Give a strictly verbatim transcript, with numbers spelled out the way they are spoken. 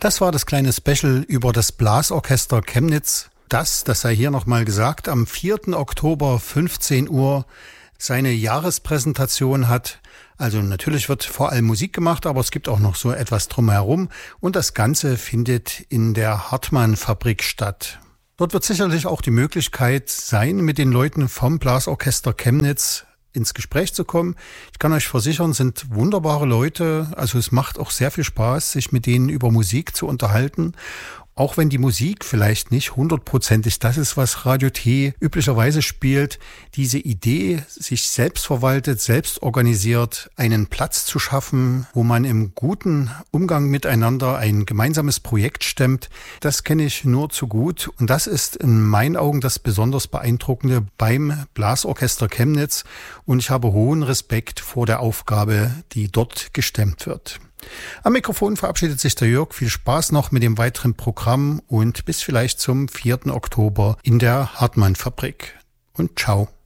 Das war das kleine Special über das Blasorchester Chemnitz, das, das sei hier nochmal gesagt, am vierten Oktober fünfzehn Uhr seine Jahrespräsentation hat. Also natürlich wird vor allem Musik gemacht, aber es gibt auch noch so etwas drumherum und das Ganze findet in der Hartmann-Fabrik statt. Dort wird sicherlich auch die Möglichkeit sein, mit den Leuten vom Blasorchester Chemnitz ins Gespräch zu kommen. Ich kann euch versichern, sind wunderbare Leute. Also es macht auch sehr viel Spaß, sich mit denen über Musik zu unterhalten. Auch wenn die Musik vielleicht nicht hundertprozentig das ist, was Radio T üblicherweise spielt, diese Idee, sich selbst verwaltet, selbst organisiert, einen Platz zu schaffen, wo man im guten Umgang miteinander ein gemeinsames Projekt stemmt, das kenne ich nur zu gut. Und das ist in meinen Augen das besonders Beeindruckende beim Blasorchester Chemnitz. Und ich habe hohen Respekt vor der Aufgabe, die dort gestemmt wird. Am Mikrofon verabschiedet sich der Jörg. Viel Spaß noch mit dem weiteren Programm und bis vielleicht zum vierten Oktober in der Hartmann-Fabrik. Und ciao.